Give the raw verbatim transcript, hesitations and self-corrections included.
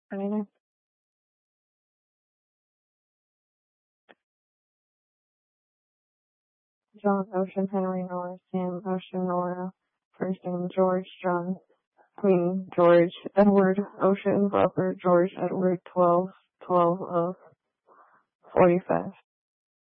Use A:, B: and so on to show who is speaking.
A: Anything? John Ocean, Henry Norris, Sam Ocean, Nora, first name George, John, Queen George, Edward Ocean, Robert George, Edward, twelve, twelve of forty-five.